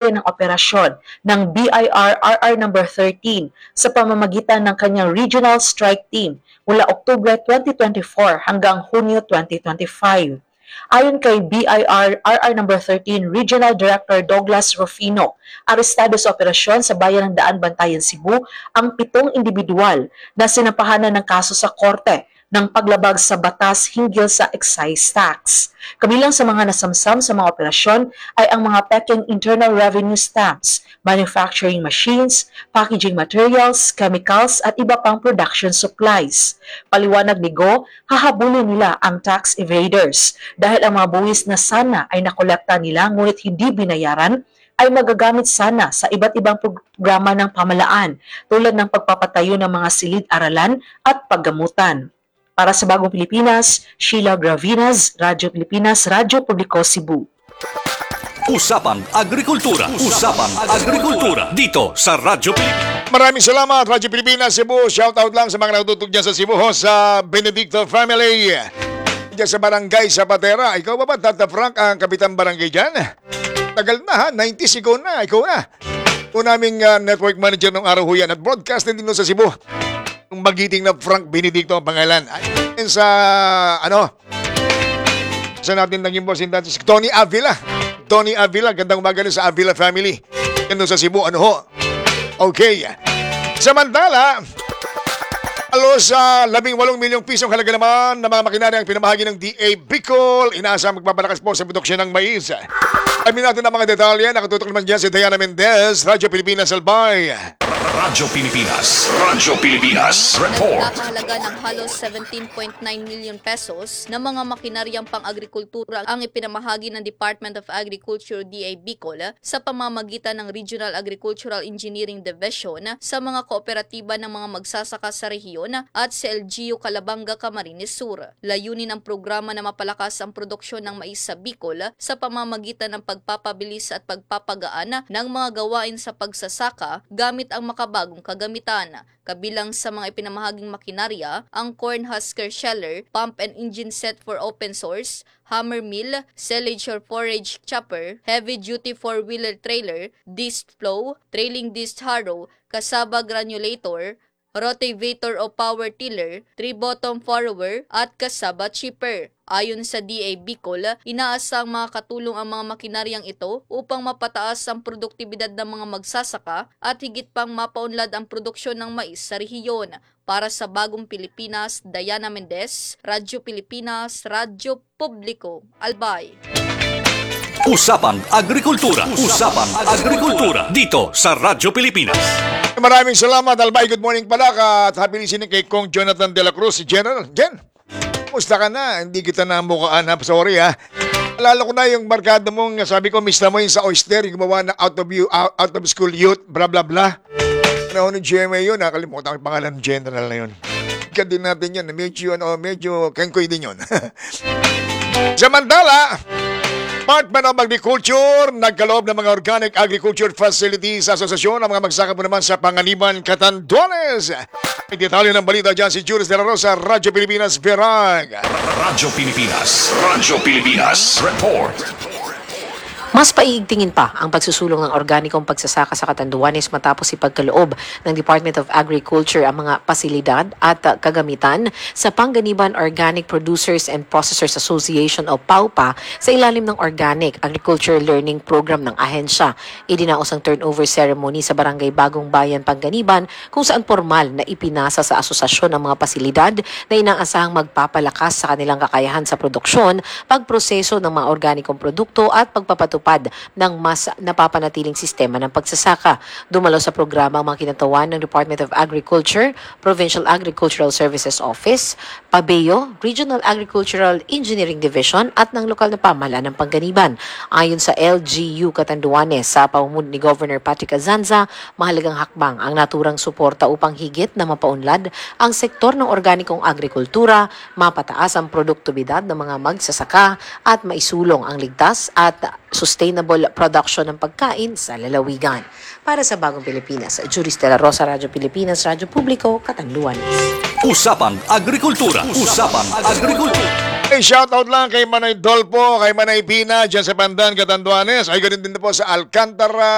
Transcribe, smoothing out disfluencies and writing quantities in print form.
parte ng operasyon ng BIR-RR No. 13 sa pamamagitan ng kanyang Regional Strike Team mula Oktubre 2024 hanggang Hunyo 2025. Ayon kay BIR-RR No. 13 Regional Director Douglas Rufino, arestado sa operasyon sa bayan ng Daan, Bantayan, Cebu ang 7 individual na sinampahanan ng kaso sa korte ng paglabag sa batas hinggil sa excise tax. Kabilang sa mga nasamsam sa mga operasyon ay ang mga pekeng internal revenue stamps, manufacturing machines, packaging materials, chemicals at iba pang production supplies. Paliwanag ni Go, hahabulin nila ang tax evaders dahil ang mga buwis na sana ay nakolekta nila ngunit hindi binayaran ay magagamit sana sa iba't ibang programa ng pamalaan tulad ng pagpapatayo ng mga silid-aralan at paggamutan. Para sa Bagong Pilipinas, Sheila Gravinas, Radyo Pilipinas, Radyo Publiko, Cebu. Usapang Agrikultura. Usapang Agrikultura dito sa Radyo Pilipinas. Maraming salamat, Radyo Pilipinas, Cebu. Shoutout lang sa mga natutug dyan sa Cebu, sa Benedicto family. Dyan sa Barangay Zapatera. Ikaw ba Tata Frank, ang kapitan barangay dyan? Tagal na ha, 90s ikaw na. Ito naming network manager ng araw huyan at broadcast din sa Cebu. Yung magiting na Frank Benedicto ang pangalan. Ayun sa, sa natin naging boss in that is Tony Avila. Tony Avila, gandang umaga sa Avila family. Yan sa Cebu, Okay. Samantala, alos sa 18 milyong pisong halaga naman ng mga makinarya ang pinamahagi ng DA Bicol. Inaasa magpapalakas po sa produksyon ng mais. Amin natin ang mga detalye. Nakatutok naman dyan si Diana Mendez, Radyo Pilipinas, Albay. Radyo Pilipinas Report. Nagkakahalaga ng halos 17.9 million pesos na mga makinaryang pang-agrikultura ang ipinamahagi ng Department of Agriculture DA Bicol sa pamamagitan ng Regional Agricultural Engineering Division sa mga kooperatiba ng mga magsasaka sa rehiyon at sa LGU Calabanga, Camarines Sur. Layunin ng programa na mapalakas ang produksyon ng mais sa Bicol sa pamamagitan ng pagpapabilis at pagpapagaan ng mga gawain sa pagsasaka gamit ang makabagong kagamitan. Kabilang sa mga ipinamahaging makinarya, ang corn husker sheller, pump and engine set for open source, hammer mill, silage or forage chopper, heavy-duty four-wheeler trailer, disc plow, trailing disc harrow, kasaba granulator, rotavator o power tiller, 3-bottom farrower at kasaba chipper. Ayon sa DA Bicol, inaasang makakatulong ang mga makinaryang ito upang mapataas ang produktibidad ng mga magsasaka at higit pang mapaunlad ang produksyon ng mais sa rehiyon. Para sa Bagong Pilipinas, Diana Mendez, Radyo Pilipinas, Radyo Publiko, Albay. Usapang Agrikultura. Usapang Agrikultura dito sa Radyo Pilipinas. Maraming salamat, Albay. Good morning pala at happy listening kay Kong Jonathan De La Cruz, General. Musta ka na? Hindi kita na mukaan ha. Sorry ha. Alala ko na yung barkada mong sabi ko, miss na mo yung sa Oyster, yung gumawa ng out of school youth, bla bla bla. Ano ni GMA yun? Nakalimutan ko yung pangalan ng general na yun. Ikan din natin yun. Medyo kengkoy din yun. Samantala, Department of Agriculture, nagkaloob ng mga organic agriculture facilities sa asosasyon ng mga magsaka po naman sa Panganiban, Catanduanes. May detalye ng balita dyan si Juris de la Rosa, Radyo Pilipinas, Verag. Radyo Pilipinas Report. Mas paiigtingin pa ang pagsusulong ng organikong pagsasaka sa Catanduanes matapos ipagkaloob ng Department of Agriculture ang mga pasilidad at kagamitan sa Panganiban Organic Producers and Processors Association o PAUPA sa ilalim ng Organic Agriculture Learning Program ng ahensya. Idinaos ang turnover ceremony sa Barangay Bagong Bayan, Panganiban kung saan formal na ipinasa sa asosasyon ang mga pasilidad na inaasahang magpapalakas sa kanilang kakayahan sa produksyon, pagproseso ng mga organikong produkto at pagpapatupad ng mas napapanatiling sistema ng pagsasaka. Dumalo sa programa ang mga kinatawan ng Department of Agriculture, Provincial Agricultural Services Office, PABEO, Regional Agricultural Engineering Division at ng lokal na pamahalaan ng Panganiban. Ayon sa LGU Catanduanes, sa pamumuno ni Governor Patrick Azanza, mahalagang hakbang ang naturang suporta upang higit na mapaunlad ang sektor ng organikong agrikultura, mapataas ang produktibidad ng mga magsasaka at maisulong ang ligtas at sustainable production ng pagkain sa lalawigan. Para sa Bagong Pilipinas, Juris de la Rosa, Radyo Pilipinas, Radyo Publiko, Catanduanes. Usapang Agrikultura. Usapang Agrikultura. Hey, shoutout lang kay Manay Dolpo, kay Manay Pina, dyan sa Pandan, Catanduanes. Ay, ganun din po sa Alcantara,